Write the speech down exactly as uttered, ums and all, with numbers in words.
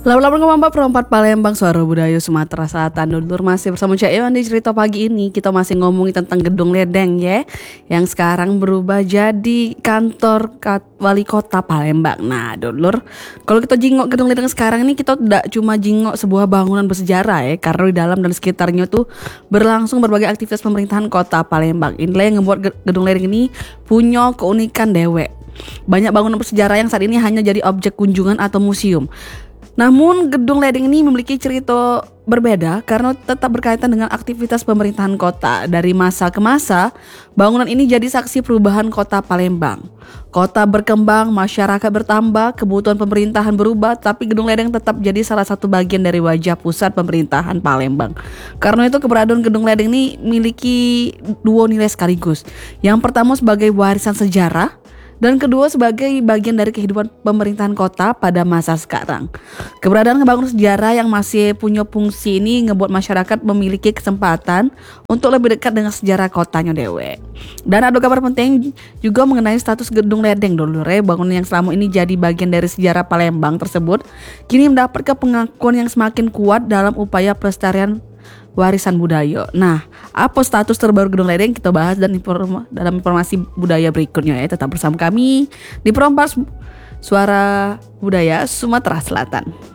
Lalu-lalu ngomong perempat Palembang, suara budaya Sumatera Selatan. Dulur masih bersama Cak Iwan di cerita pagi ini. Kita masih ngomongin tentang Gedung Ledeng ya, yang sekarang berubah jadi kantor kat- wali kota Palembang. Nah dulur, kalau kita jingok Gedung Ledeng sekarang ini, kita tidak cuma jingok sebuah bangunan bersejarah ya, karena di dalam dan sekitarnya tuh berlangsung berbagai aktivitas pemerintahan kota Palembang. Inilah yang membuat Gedung Ledeng ini punya keunikan dewek. Banyak bangunan bersejarah yang saat ini hanya jadi objek kunjungan atau museum. Namun Gedung Ledeng ini memiliki cerita berbeda karena tetap berkaitan dengan aktivitas pemerintahan kota. Dari masa ke masa, bangunan ini jadi saksi perubahan kota Palembang. Kota berkembang, masyarakat bertambah, kebutuhan pemerintahan berubah, tapi Gedung Ledeng tetap jadi salah satu bagian dari wajah pusat pemerintahan Palembang. Karena itu keberadaan Gedung Ledeng ini memiliki dua nilai sekaligus. Yang pertama sebagai warisan sejarah, dan kedua sebagai bagian dari kehidupan pemerintahan kota pada masa sekarang. Keberadaan bangunan sejarah yang masih punya fungsi ini ngebuat masyarakat memiliki kesempatan untuk lebih dekat dengan sejarah kotanya dewe. Dan ada kabar penting juga mengenai status Gedung Ledeng dulu re. Bangunan yang selama ini jadi bagian dari sejarah Palembang tersebut kini mendapat pengakuan yang semakin kuat dalam upaya pelestarian warisan budaya. Nah, apa status terbaru Gedung Ledeng? Kita bahas dan inform- dalam informasi budaya berikutnya ya. Tetap bersama kami di Perompas Suara Budaya Sumatera Selatan.